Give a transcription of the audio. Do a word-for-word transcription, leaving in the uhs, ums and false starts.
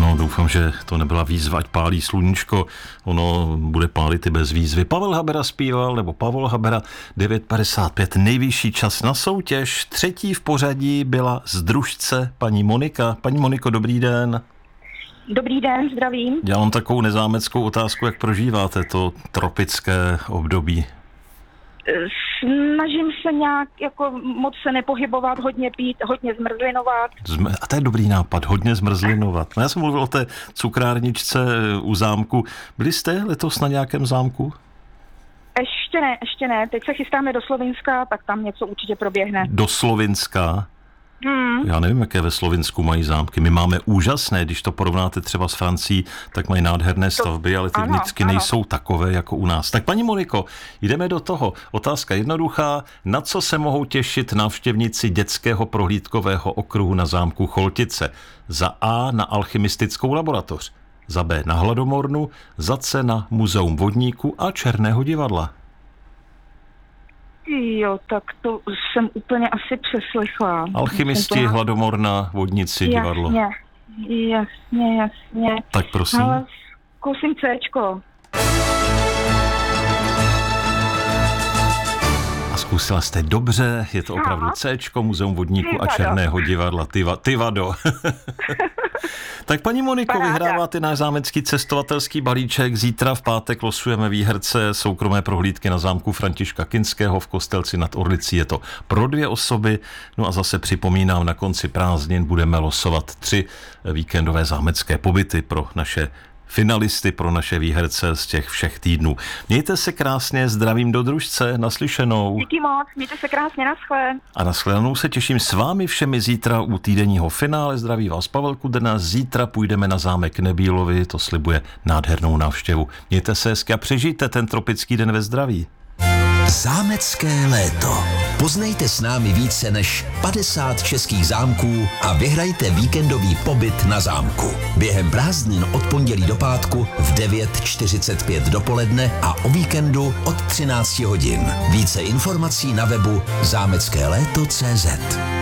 No, doufám, že to nebyla výzva, ať pálí sluníčko, ono bude pálit i bez výzvy. Pavel Habera zpíval, nebo Pavel Habera, devět padesát pět, nejvyšší čas na soutěž. Třetí v pořadí byla z družce paní Monika. Paní Moniko, dobrý den. Dobrý den, zdravím. Já mám takovou nezámeckou otázku, jak prožíváte to tropické období? Snažím se nějak jako moc se nepohybovat, hodně pít, hodně zmrzlinovat. Zm- a to je dobrý nápad, hodně zmrzlinovat. No, já jsem mluvil o té cukrárničce u zámku. Byli jste letos na nějakém zámku? Ještě ne, ještě ne. Teď se chystáme do Slovinska, tak tam něco určitě proběhne. Do Slovinska? Hmm. Já nevím, jaké ve Slovinsku mají zámky. My máme úžasné, když to porovnáte třeba s Francií, tak mají nádherné stavby, ale ty ano, vždycky ano. nejsou takové jako u nás. Tak paní Moniko, jdeme do toho. Otázka jednoduchá. Na co se mohou těšit návštěvníci dětského prohlídkového okruhu na zámku Choltice? Za A na alchymistickou laboratoř, za B na hladomornu, za C na muzeum vodníku a Černého divadla. Jo, tak to jsem úplně asi přeslechla. Alchymisti, to... hladomorna, vodníci, divadlo. Jasně, jasně, jasně. Tak prosím. Ale zkusím Cčko. A zkusila jste dobře, je to opravdu Cčko, muzeum vodníku Tyvado. a Černého divadla. Tyva, tyvado. Tak paní Moniko, Paráda. vyhráváte náš zámecký cestovatelský balíček. Zítra v pátek losujeme výherce soukromé prohlídky na zámku Františka Kinského v Kostelci nad Orlicí. Je to pro dvě osoby. No a zase připomínám, na konci prázdnin budeme losovat tři víkendové zámecké pobyty pro naše finalisty, pro naše výherce z těch všech týdnů. Mějte se krásně, zdravím do družce, naslyšenou. Díky moc, mějte se krásně, naschle. A na shledanou se těším s vámi všemi zítra u týdenního finále. Zdraví vás Pavel Kudrna. Zítra půjdeme na zámek Nebýlovi, to slibuje nádhernou návštěvu. Mějte se hezky a přežijte ten tropický den ve zdraví. Zámecké léto. Poznejte s námi více než padesát českých zámků a vyhrajte víkendový pobyt na zámku. Během prázdnin od pondělí do pátku v devět čtyřicet pět dopoledne a o víkendu od třináct hodin. Více informací na webu zámecké léto tečka cé zet.